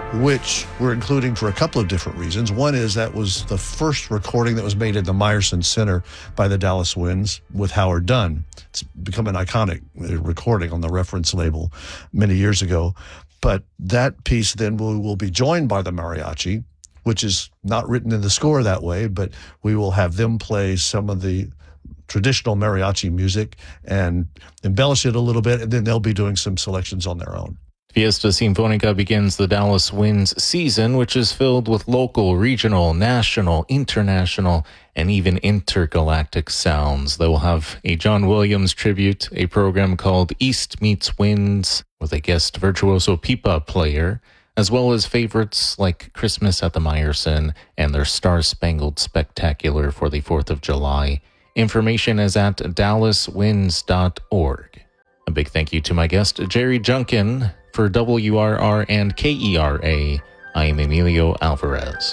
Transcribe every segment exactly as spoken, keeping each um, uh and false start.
which we're including for a couple of different reasons. One is that was the first recording that was made at the Meyerson Center by the Dallas Winds with Howard Dunn. It's become an iconic recording on the reference label many years ago. But that piece then will, will be joined by the mariachi, which is not written in the score that way, but we will have them play some of the traditional mariachi music and embellish it a little bit, and then they'll be doing some selections on their own. Fiesta Sinfonica begins the Dallas Winds season, which is filled with local, regional, national, international, and even intergalactic sounds. They will have a John Williams tribute, a program called East Meets Winds, with a guest virtuoso pipa player, as well as favorites like Christmas at the Meyerson and their Star-Spangled Spectacular for the fourth of July. Information is at dallas winds dot org. A big thank you to my guest, Jerry Junkin. For W R R and K E R A, I am Emilio Alvarez.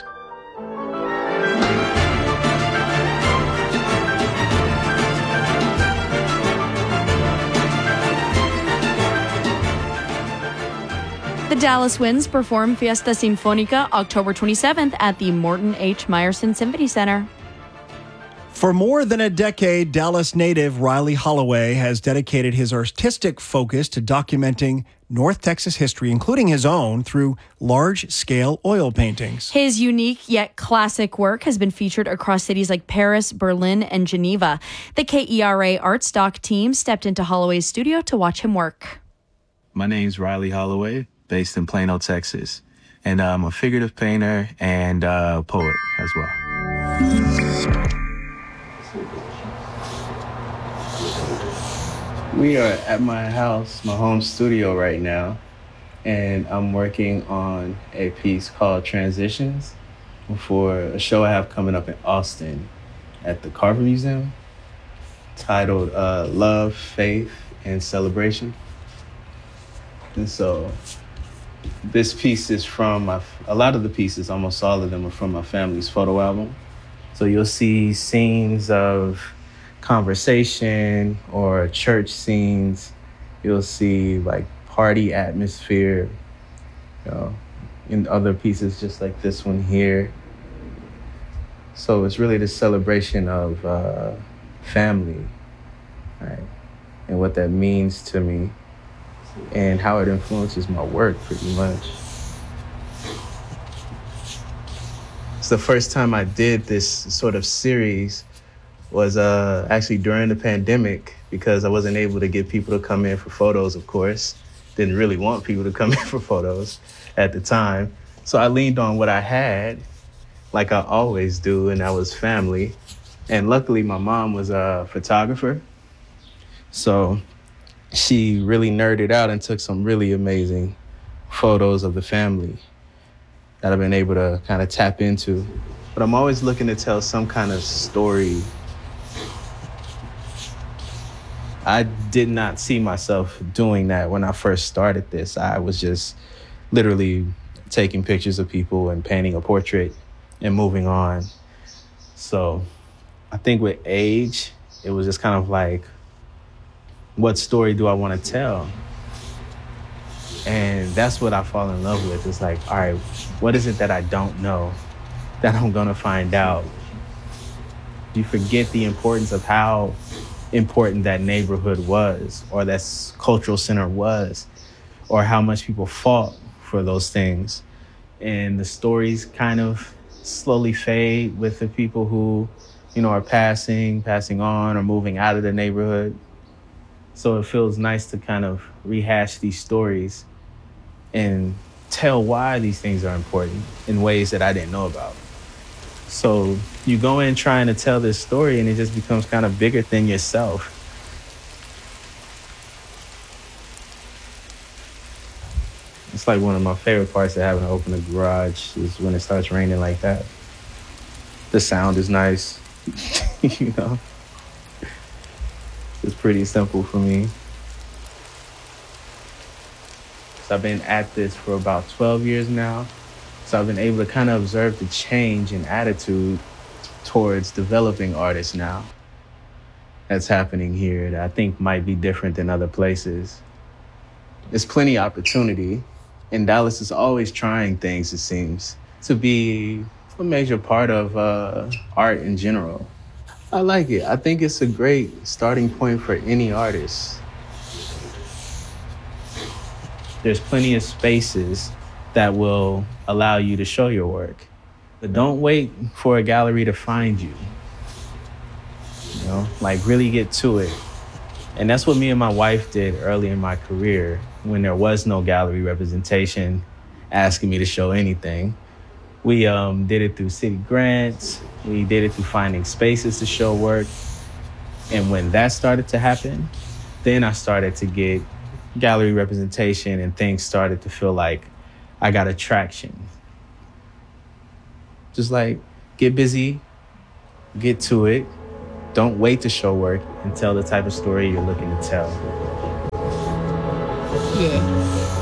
The Dallas Winds perform Fiesta Sinfonica October twenty-seventh at the Morton H. Meyerson Symphony Center. For more than a decade, Dallas native Riley Holloway has dedicated his artistic focus to documenting North Texas history, including his own, through large-scale oil paintings. His unique yet classic work has been featured across cities like Paris, Berlin, and Geneva. The K E R A Art Stock team stepped into Holloway's studio to watch him work. My name's Riley Holloway, based in Plano, Texas, and I'm a figurative painter and a poet as well. We are at my house, my home studio right now, and I'm working on a piece called Transitions for a show I have coming up in Austin at the Carver Museum, titled uh, Love, Faith, and Celebration. And so this piece is from, my, a lot of the pieces, almost all of them are from my family's photo album. So you'll see scenes of conversation or church scenes. You'll see like party atmosphere, you know, in other pieces just like this one here. So it's really the celebration of uh, family, right? And what that means to me and how it influences my work pretty much. It's the first time I did this sort of series was uh, actually during the pandemic, because I wasn't able to get people to come in for photos, of course. Didn't really want people to come in for photos at the time. So I leaned on what I had, like I always do, and that was family. And luckily my mom was a photographer. So she really nerded out and took some really amazing photos of the family that I've been able to kind of tap into. But I'm always looking to tell some kind of story. I did not see myself doing that when I first started this. I was just literally taking pictures of people and painting a portrait and moving on. So I think with age, it was just kind of like, what story do I want to tell? And that's what I fall in love with. It's like, all right, what is it that I don't know that I'm gonna find out? You forget the importance of how important that neighborhood was, or that cultural center was, or how much people fought for those things. And the stories kind of slowly fade with the people who, you know, are passing, passing on, or moving out of the neighborhood. So it feels nice to kind of rehash these stories and tell why these things are important in ways that I didn't know about. So you go in trying to tell this story and it just becomes kind of bigger than yourself. It's like one of my favorite parts of having to open a garage is when it starts raining like that. The sound is nice, you know? It's pretty simple for me. So I've been at this for about twelve years now. So I've been able to kind of observe the change in attitude towards developing artists now that's happening here that I think might be different than other places. There's plenty of opportunity, And Dallas is always trying things, it seems, to be a major part of uh, art in general. I like it. I think it's a great starting point for any artist. There's plenty of spaces that will allow you to show your work. But don't wait for a gallery to find you. You know, like really get to it. And that's what me and my wife did early in my career when there was no gallery representation asking me to show anything. We um, did it through city grants. We did it through finding spaces to show work. And when that started to happen, then I started to get gallery representation and things started to feel like I got attraction. Just like get busy, get to it. Don't wait to show work and tell the type of story you're looking to tell. Yeah.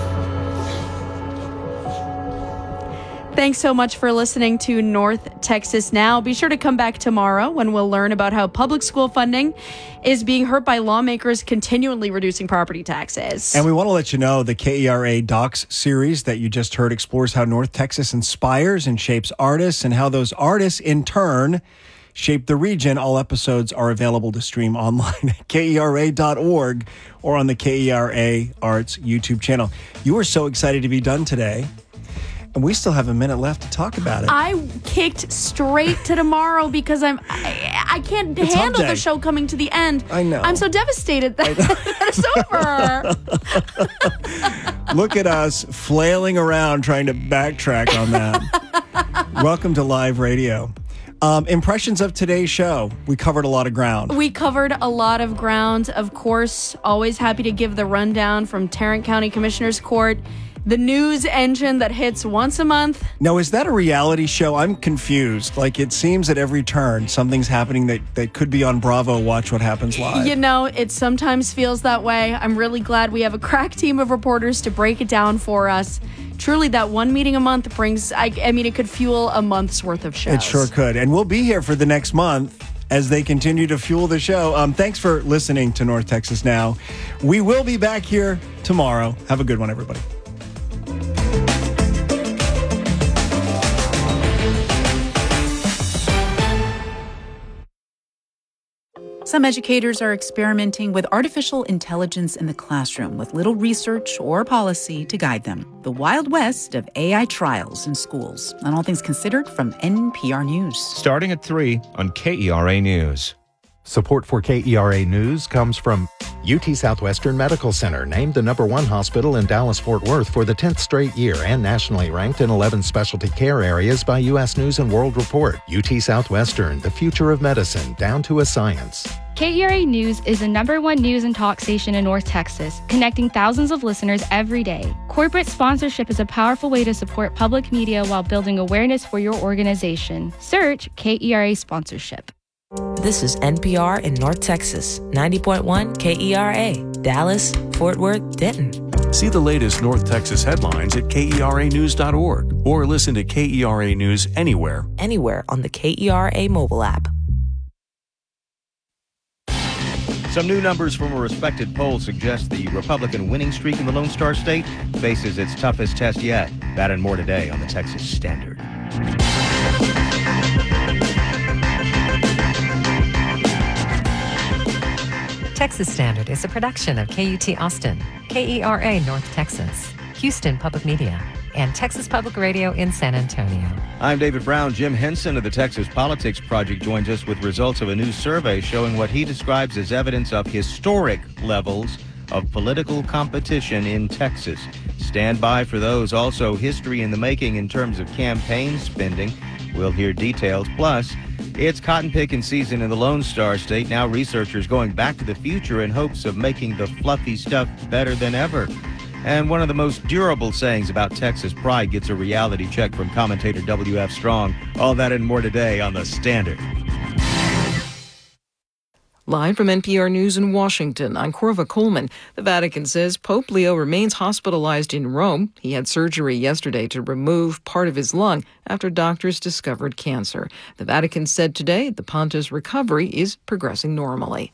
Thanks so much for listening to North Texas Now. Be sure to come back tomorrow when we'll learn about how public school funding is being hurt by lawmakers continually reducing property taxes. And we want to let you know the K E R A Docs series that you just heard explores how North Texas inspires and shapes artists and how those artists in turn shape the region. All episodes are available to stream online at K E R A dot org or on the K E R A Arts YouTube channel. You were so excited to be done today. And we still have a minute left to talk about it. I kicked straight to tomorrow because I'm I, I can't It's handle hump day. the show coming to the end. I know. I'm so devastated that, that it's over. Look at us flailing around trying to backtrack on that. Welcome to live radio. Um, impressions of today's show. We covered a lot of ground. We covered a lot of ground. Of course, always happy to give the rundown from Tarrant County Commissioner's Court, the news engine that hits once a month. Now, is that a reality show? I'm confused. Like, it seems at every turn something's happening that, that could be on Bravo, Watch What Happens Live. You know, it sometimes feels that way. I'm really glad we have a crack team of reporters to break it down for us. Truly, that one meeting a month brings, I, I mean, it could fuel a month's worth of shows. It sure could. And we'll be here for the next month as they continue to fuel the show. Um, thanks for listening to North Texas Now. We will be back here tomorrow. Have a good one, everybody. Some educators are experimenting with artificial intelligence in the classroom with little research or policy to guide them. The Wild West of A I trials in schools. On All Things Considered from N P R News. Starting at three on K E R A News. Support for K E R A News comes from U T Southwestern Medical Center, named the number one hospital in Dallas-Fort Worth for the tenth straight year and nationally ranked in eleven specialty care areas by U S News and World Report. U T Southwestern, the future of medicine, down to a science. K E R A News is the number one news and talk station in North Texas, connecting thousands of listeners every day. Corporate sponsorship is a powerful way to support public media while building awareness for your organization. Search K E R A Sponsorship. This is N P R in North Texas, ninety point one K E R A, Dallas, Fort Worth, Denton. See the latest North Texas headlines at K E R A news dot org or listen to K E R A News anywhere. Anywhere on the K E R A mobile app. Some new numbers from a respected poll suggest the Republican winning streak in the Lone Star State faces its toughest test yet. That and more today on the Texas Standard. Texas Standard is a production of K U T Austin, K E R A North Texas, Houston Public Media, and Texas Public Radio in San Antonio. I'm David Brown. Jim Henson of the Texas Politics Project joins us with results of a new survey showing what he describes as evidence of historic levels of political competition in Texas. Stand by for those. Also, history in the making in terms of campaign spending. We'll hear details. Plus, it's cotton picking season in the Lone Star State. Now researchers going back to the future in hopes of making the fluffy stuff better than ever. And one of the most durable sayings about Texas pride gets a reality check from commentator W F Strong. All that and more today on The Standard. Live from N P R News in Washington, I'm Corva Coleman. The Vatican says Pope Leo remains hospitalized in Rome. He had surgery yesterday to remove part of his lung after doctors discovered cancer. The Vatican said today the Pontiff's recovery is progressing normally.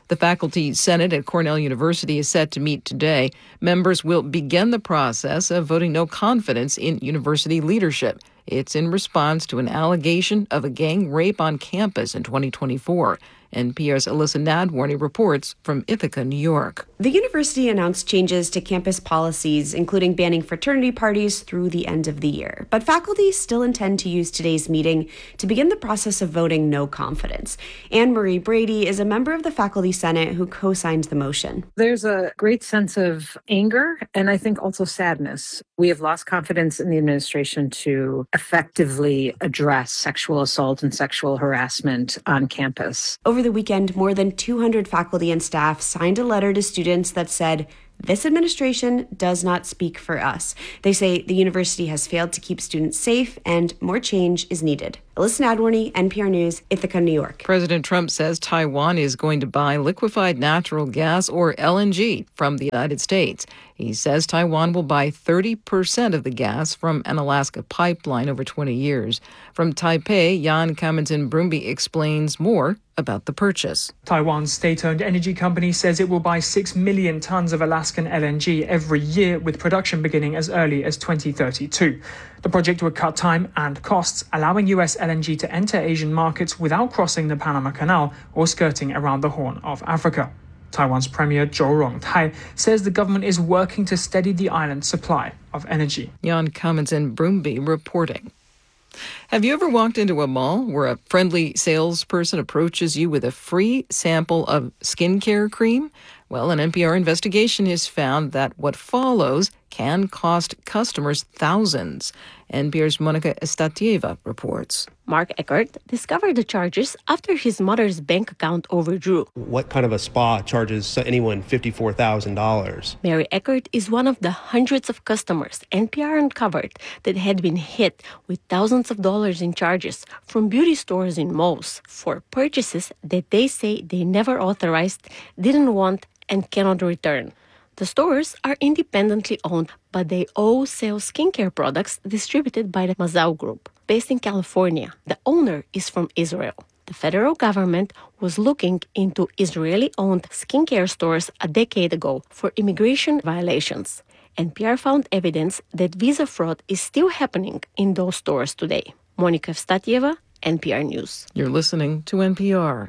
The Faculty Senate at Cornell University is set to meet today. Members will begin the process of voting no confidence in university leadership. It's in response to an allegation of a gang rape on campus in twenty twenty-four. N P R's Alyssa Nadworny reports from Ithaca, New York. The university announced changes to campus policies, including banning fraternity parties through the end of the year. But faculty still intend to use today's meeting to begin the process of voting no confidence. Anne Marie Brady is a member of the Faculty Senate who co-signed the motion. There's a great sense of anger and I think also sadness. We have lost confidence in the administration to effectively address sexual assault and sexual harassment on campus. Over the weekend, more than two hundred faculty and staff signed a letter to students that said, "This administration does not speak for us." They say the university has failed to keep students safe and more change is needed. Alyssa Nadworny, N P R News, Ithaca, New York. President Trump says Taiwan is going to buy liquefied natural gas, or L N G, from the United States. He says Taiwan will buy thirty percent of the gas from an Alaska pipeline over twenty years. From Taipei, Jan Kamenten-Brumby explains more about the purchase. Taiwan's state-owned energy company says it will buy six million tons of Alaskan L N G every year, with production beginning as early as twenty thirty-two. The project would cut time and costs, allowing U S L N G to enter Asian markets without crossing the Panama Canal or skirting around the Horn of Africa. Taiwan's Premier Zhou Rongtai says the government is working to steady the island's supply of energy. Jan Kamenten-Brumby reporting. Have you ever walked into a mall where a friendly salesperson approaches you with a free sample of skincare cream? Well, an N P R investigation has found that what follows can cost customers thousands. N P R's Monica Estatieva reports. Mark Eckert discovered the charges after his mother's bank account overdrew. What kind of a spa charges anyone fifty-four thousand dollars? Mary Eckert is one of the hundreds of customers N P R uncovered that had been hit with thousands of dollars in charges from beauty stores in malls for purchases that they say they never authorized, didn't want, and cannot return. The stores are independently owned, but they all sell skincare products distributed by the Mazau Group. Based in California, the owner is from Israel. The federal government was looking into Israeli-owned skincare stores a decade ago for immigration violations. N P R found evidence that visa fraud is still happening in those stores today. Monica Evstatieva, N P R News. You're listening to N P R.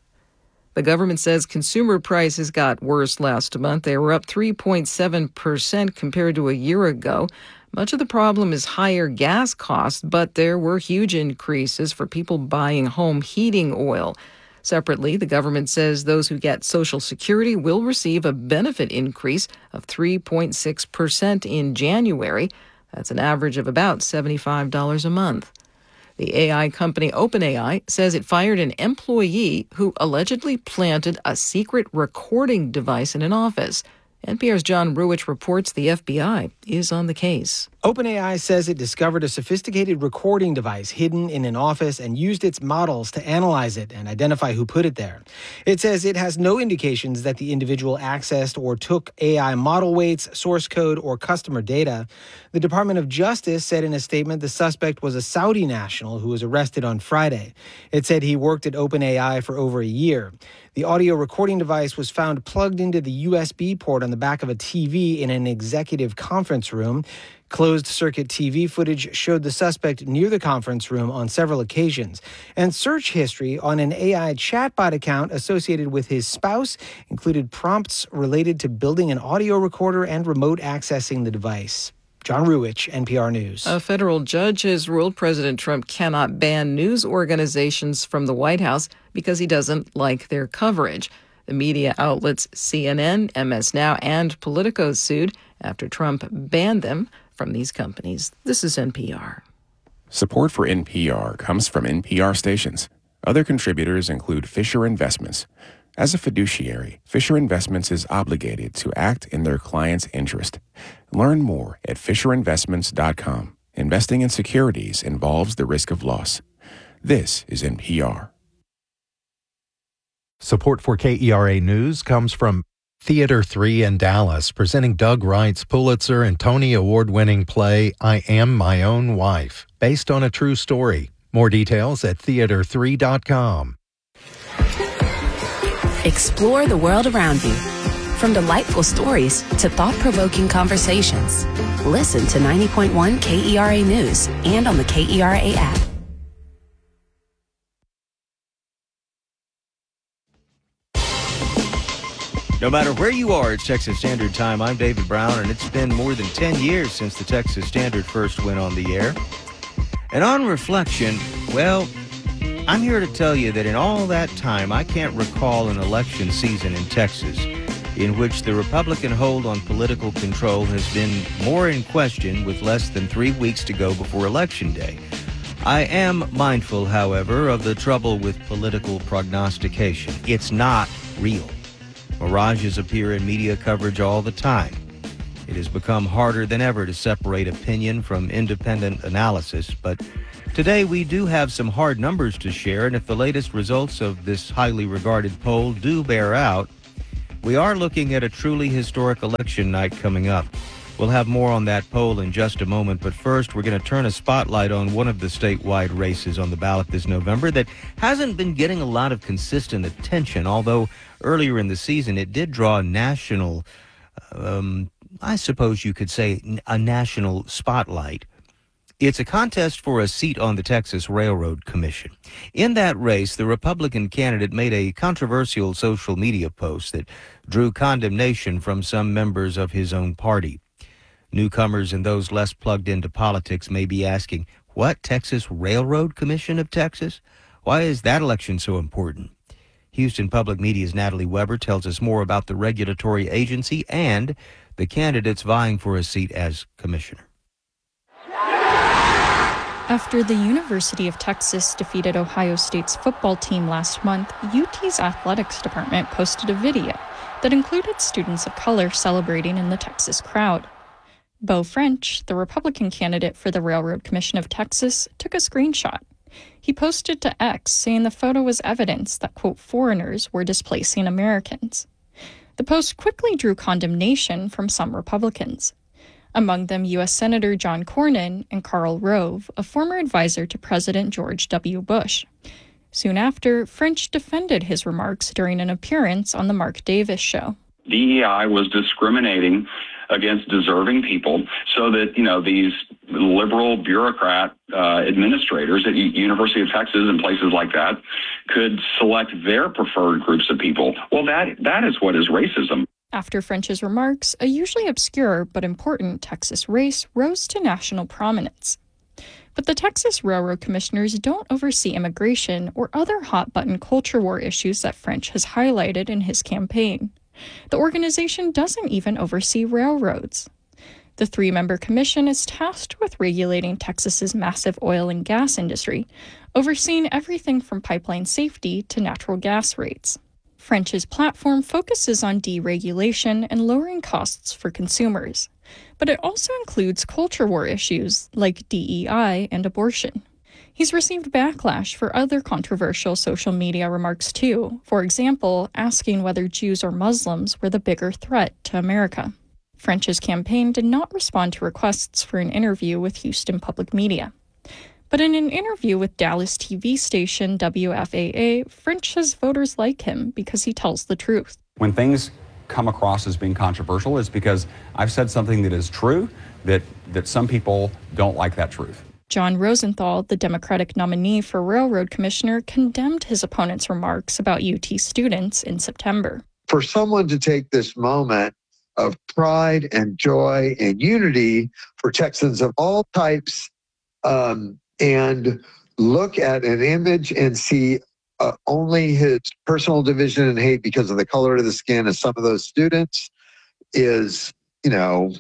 The government says consumer prices got worse last month. They were up three point seven percent compared to a year ago. Much of the problem is higher gas costs, but there were huge increases for people buying home heating oil. Separately, the government says those who get Social Security will receive a benefit increase of three point six percent in January. That's an average of about seventy-five dollars a month. The A I company OpenAI says it fired an employee who allegedly planted a secret recording device in an office. N P R's John Ruwitch reports the F B I is on the case. OpenAI says it discovered a sophisticated recording device hidden in an office and used its models to analyze it and identify who put it there. It says it has no indications that the individual accessed or took A I model weights, source code, or customer data. The Department of Justice said in a statement the suspect was a Saudi national who was arrested on Friday. It said he worked at OpenAI for over a year. The audio recording device was found plugged into the U S B port on the back of a T V in an executive conference room. Closed-circuit T V footage showed the suspect near the conference room on several occasions. And search history on an A I chatbot account associated with his spouse included prompts related to building an audio recorder and remote accessing the device. John Ruwitch, N P R News. A federal judge has ruled President Trump cannot ban news organizations from the White House because he doesn't like their coverage. The media outlets C N N, M S Now, and Politico sued after Trump banned them from these companies. This is N P R. Support for N P R comes from N P R stations. Other contributors include Fisher Investments. As a fiduciary, Fisher Investments is obligated to act in their client's interest. Learn more at fisher investments dot com. Investing in securities involves the risk of loss. This is N P R. Support for K E R A News comes from Theater three in Dallas, presenting Doug Wright's Pulitzer and Tony Award-winning play, I Am My Own Wife, based on a true story. More details at theater three dot com. Explore the world around you. From delightful stories to thought-provoking conversations. Listen to ninety point one K E R A News and on the K E R A app. No matter where you are, it's Texas Standard Time. I'm David Brown, and it's been more than ten years since the Texas Standard first went on the air. And on reflection, well, I'm here to tell you that in all that time, I can't recall an election season in Texas in which the Republican hold on political control has been more in question with less than three weeks to go before Election Day. I am mindful, however, of the trouble with political prognostication. It's not real. Mirages appear in media coverage all the time. It has become harder than ever to separate opinion from independent analysis, but today we do have some hard numbers to share, and if the latest results of this highly regarded poll do bear out, we are looking at a truly historic election night coming up. We'll have more on that poll in just a moment, but first we're going to turn a spotlight on one of the statewide races on the ballot this November that hasn't been getting a lot of consistent attention, although earlier in the season it did draw a national, um, I suppose you could say, a national spotlight. It's a contest for a seat on the Texas Railroad Commission. In that race, the Republican candidate made a controversial social media post that drew condemnation from some members of his own party. Newcomers and those less plugged into politics may be asking, what, Texas Railroad Commission of Texas? Why is that election so important? Houston Public Media's Natalie Weber tells us more about the regulatory agency and the candidates vying for a seat as commissioner. After the University of Texas defeated Ohio State's football team last month, U T's athletics department posted a video that included students of color celebrating in the Texas crowd. Beau French, the Republican candidate for the Railroad Commission of Texas, took a screenshot. He posted to X saying the photo was evidence that, quote, foreigners were displacing Americans. The post quickly drew condemnation from some Republicans. Among them U S Senator John Cornyn and Karl Rove, a former advisor to President George W. Bush. Soon after, French defended his remarks during an appearance on the Mark Davis show. D E I was discriminating against deserving people so that, you know, these liberal bureaucrat uh, administrators at U- University of Texas and places like that could select their preferred groups of people. Well, that that is what is racism. After French's remarks, a usually obscure but important Texas race rose to national prominence. But the Texas Railroad Commissioners don't oversee immigration or other hot-button culture war issues that French has highlighted in his campaign. The organization doesn't even oversee railroads. The three-member commission is tasked with regulating Texas's massive oil and gas industry, overseeing everything from pipeline safety to natural gas rates. French's platform focuses on deregulation and lowering costs for consumers, but it also includes culture war issues like D E I and abortion. He's received backlash for other controversial social media remarks too, for example, asking whether Jews or Muslims were the bigger threat to America. French's campaign did not respond to requests for an interview with Houston Public Media. But in an interview with Dallas T V station W F A A, French says voters like him because he tells the truth. When things come across as being controversial, it's because I've said something that is true, that, that some people don't like that truth. John Rosenthal, the Democratic nominee for Railroad Commissioner, condemned his opponent's remarks about U T students in September. For someone to take this moment of pride and joy and unity for Texans of all types um, and look at an image and see uh, only his personal division and hate because of the color of the skin of some of those students is, you know,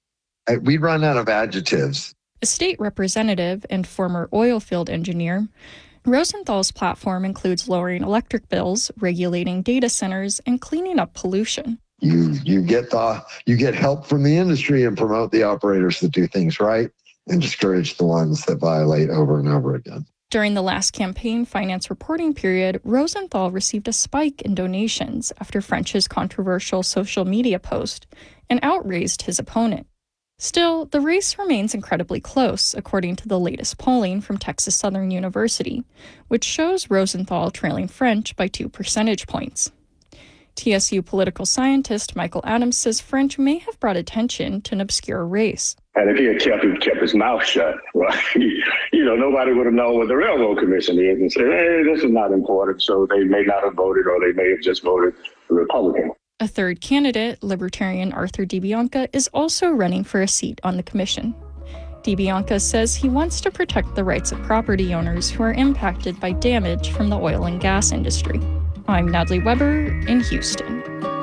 we run out of adjectives. A state representative and former oil field engineer, Rosenthal's platform includes lowering electric bills, regulating data centers, and cleaning up pollution. You you get the you get help from the industry and promote the operators that do things right and discourage the ones that violate over and over again. During the last campaign finance reporting period, Rosenthal received a spike in donations after French's controversial social media post and outraised his opponent. Still, the race remains incredibly close, according to the latest polling from Texas Southern University, which shows Rosenthal trailing French by two percentage points. T S U political scientist Michael Adams says French may have brought attention to an obscure race. And if he had kept, kept his mouth shut, well, he, you know, nobody would have known what the Railroad Commission is and said, hey, this is not important. So they may not have voted, or they may have just voted Republican. A third candidate, Libertarian Arthur DiBianca, is also running for a seat on the commission. DiBianca says he wants to protect the rights of property owners who are impacted by damage from the oil and gas industry. I'm Natalie Weber in Houston.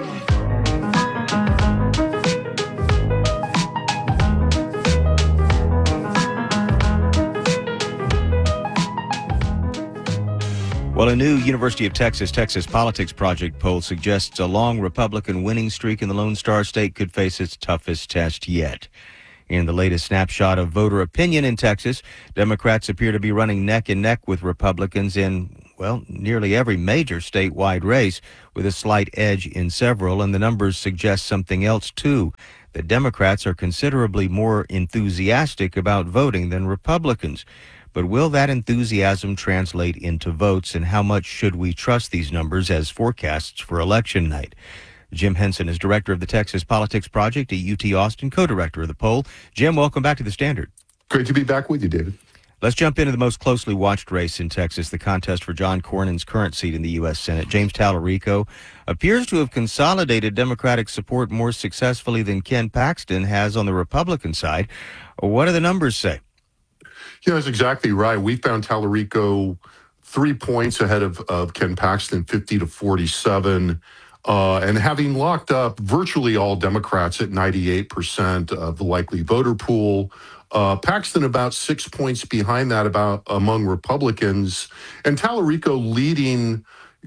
Well, a new University of Texas Texas Politics Project poll suggests a long Republican winning streak in the Lone Star State could face its toughest test yet. In the latest snapshot of voter opinion in Texas, Democrats appear to be running neck and neck with Republicans in, well, nearly every major statewide race, with a slight edge in several, and the numbers suggest something else, too. The Democrats are considerably more enthusiastic about voting than Republicans. But will that enthusiasm translate into votes, and how much should we trust these numbers as forecasts for election night? Jim Henson is director of the Texas Politics Project at U T Austin, co-director of the poll. Jim, welcome back to the Standard. Great to be back with you, David. Let's jump into the most closely watched race in Texas, the contest for John Cornyn's current seat in the U S Senate. James Tallarico appears to have consolidated Democratic support more successfully than Ken Paxton has on the Republican side. What do the numbers say? Yeah, that's exactly right. We found Tallarico three points ahead of, of Ken Paxton, fifty to forty-seven. Uh, and having locked up virtually all Democrats at ninety-eight percent of the likely voter pool, uh, Paxton about six points behind that about among Republicans, and Tallarico leading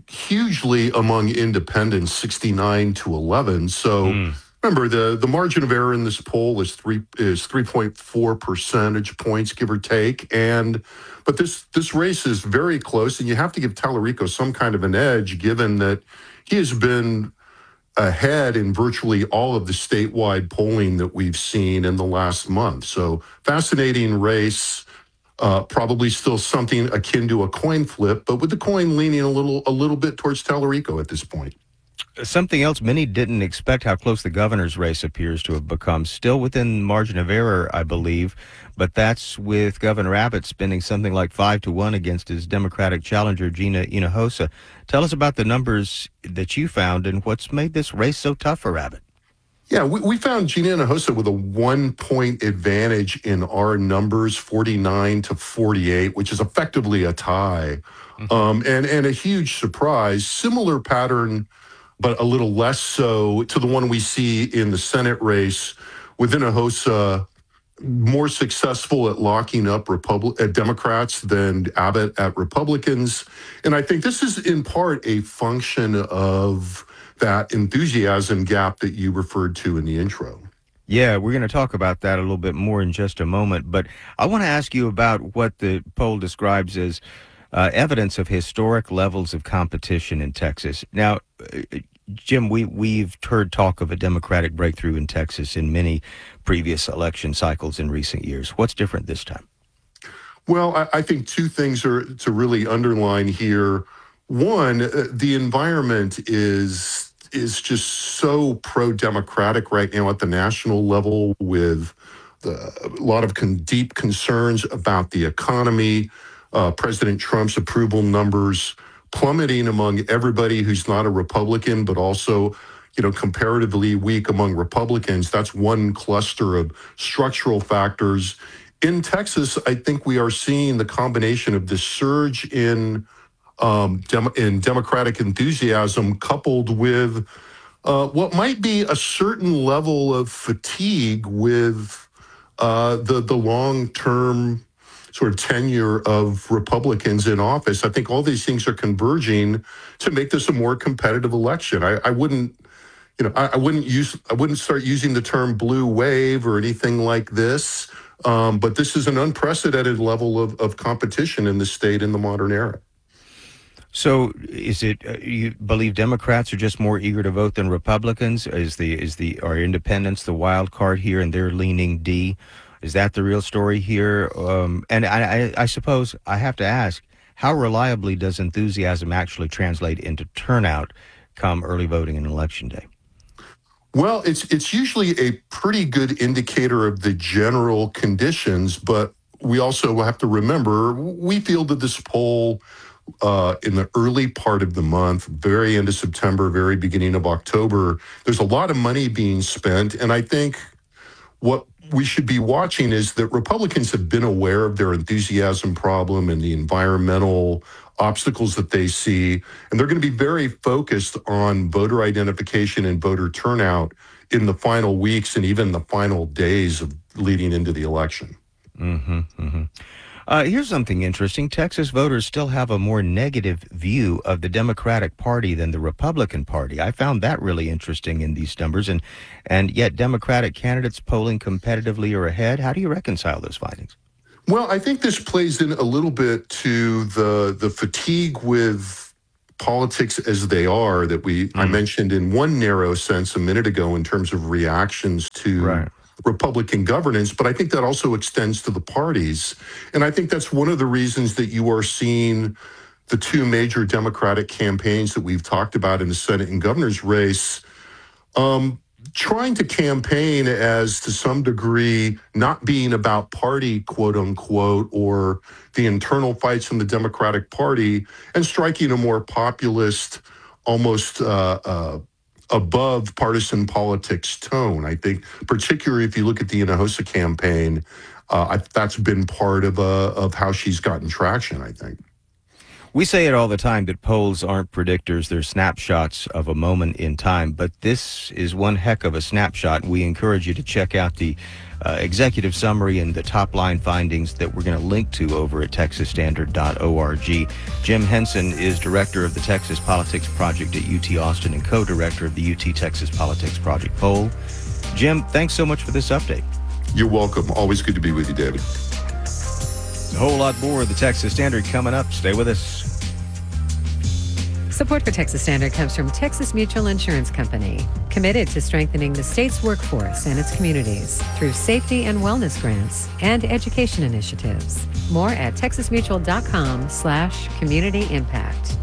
hugely among independents, sixty-nine to eleven. So mm. remember, the, the margin of error in this poll is three is three point four percentage points, give or take. And but this this race is very close, and you have to give Tallarico some kind of an edge, given that he has been ahead in virtually all of the statewide polling that we've seen in the last month. So fascinating race, uh, probably still something akin to a coin flip, but with the coin leaning a little a little bit towards Tallarico at this point. Something else, many didn't expect how close the governor's race appears to have become. Still within margin of error, I believe, but that's with Governor Abbott spending something like five to one against his Democratic challenger, Gina Hinojosa. Tell us about the numbers that you found and what's made this race so tough for Abbott. Yeah, we, we found Gina Hinojosa with a one-point advantage in our numbers, forty-nine to forty-eight, which is effectively a tie, mm-hmm. um, and, and a huge surprise. Similar pattern, but a little less so, to the one we see in the Senate race, with Hinojosa more successful at locking up Repub- at Democrats than Abbott at Republicans. And I think this is in part a function of that enthusiasm gap that you referred to in the intro. Yeah, we're going to talk about that a little bit more in just a moment. But I want to ask you about what the poll describes as uh, evidence of historic levels of competition in Texas. Now, uh, Jim, we, we've heard talk of a Democratic breakthrough in Texas in many previous election cycles in recent years. What's different this time? Well, I, I think two things are to really underline here. One, uh, the environment is is just so pro-democratic right now at the national level, with the, a lot of con- deep concerns about the economy, uh, President Trump's approval numbers plummeting among everybody who's not a Republican, but also, you know, comparatively weak among Republicans. That's one cluster of structural factors. In Texas, I think we are seeing the combination of this surge in um, dem- in Democratic enthusiasm coupled with uh, what might be a certain level of fatigue with uh, the the long-term sort of tenure of Republicans in office. I think all these things are converging to make this a more competitive election. I, I wouldn't, you know, I, I wouldn't use, I wouldn't start using the term blue wave or anything like this. Um, but this is an unprecedented level of, of competition in the state in the modern era. So, is it uh, you believe Democrats are just more eager to vote than Republicans? Is the is the are independents the wild card here, and they're leaning D? Is that the real story here? Um, and I, I, I suppose I have to ask, how reliably does enthusiasm actually translate into turnout? come early voting and Election Day? Well, it's it's usually a pretty good indicator of the general conditions, but we also have to remember we fielded this poll uh, in the early part of the month, very end of September, very beginning of October. There's a lot of money being spent, and I think what we should be watching is that Republicans have been aware of their enthusiasm problem and the environmental obstacles that they see, and they're going to be very focused on voter identification and voter turnout in the final weeks and even the final days of leading into the election. Mm-hmm, mm-hmm. Uh, here's something interesting. Texas voters still have a more negative view of the Democratic Party than the Republican Party. I found that really interesting in these numbers, and and yet Democratic candidates polling competitively are ahead. How do you reconcile those findings? Well, I think this plays in a little bit to the the fatigue with politics as they are that we mm. I mentioned in one narrow sense a minute ago in terms of reactions to right. Republican governance, but I think that also extends to the parties. And I think that's one of the reasons that you are seeing the two major Democratic campaigns that we've talked about in the Senate and governor's race um, trying to campaign as, to some degree, not being about party, quote unquote, or the internal fights in the Democratic Party, and striking a more populist, almost uh, uh, above partisan politics tone. I think, particularly if you look at the Hinojosa campaign, uh, I, that's been part of uh, of how she's gotten traction, I think. We say it all the time that polls aren't predictors, they're snapshots of a moment in time, but this is one heck of a snapshot. We encourage you to check out the uh, executive summary and the top line findings that we're going to link to over at texas standard dot org. Jim Henson is director of the Texas Politics Project at U T Austin and co-director of the U T Texas Politics Project poll. Jim, thanks so much for this update. You're welcome. Always good to be with you, David. A whole lot more of the Texas Standard coming up. Stay with us. Support for Texas Standard comes from Texas Mutual Insurance Company, committed to strengthening the state's workforce and its communities through safety and wellness grants and education initiatives. More at texas mutual dot com slash community impact.